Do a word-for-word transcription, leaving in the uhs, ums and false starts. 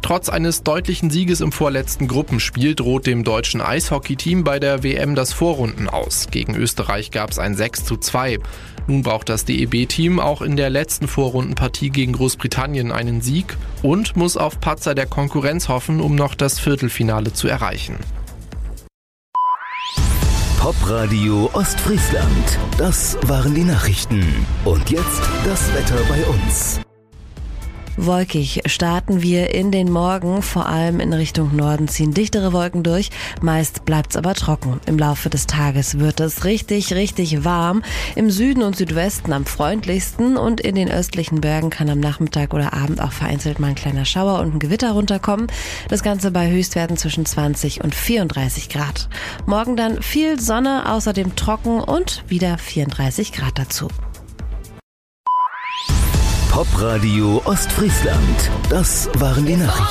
Trotz eines deutlichen Sieges im vorletzten Gruppenspiel droht dem deutschen Eishockeyteam bei der W M das Vorrunden aus. Gegen Österreich gab es ein sechs zu zwei. Nun braucht das D E B-Team auch in der letzten Vorrundenpartie gegen Großbritannien einen Sieg und muss auf Patzer der Konkurrenz hoffen, um noch das Viertelfinale zu erreichen. Popradio Ostfriesland. Das waren die Nachrichten. Und jetzt das Wetter bei uns. Wolkig starten wir in den Morgen, vor allem in Richtung Norden ziehen dichtere Wolken durch, meist bleibt's aber trocken. Im Laufe des Tages wird es richtig, richtig warm. Im Süden und Südwesten am freundlichsten und in den östlichen Bergen kann am Nachmittag oder Abend auch vereinzelt mal ein kleiner Schauer und ein Gewitter runterkommen. Das Ganze bei Höchstwerten zwischen zwanzig und vierunddreißig Grad. Morgen dann viel Sonne, außerdem trocken und wieder vierunddreißig Grad dazu. Popradio Ostfriesland. Das waren die Nachrichten.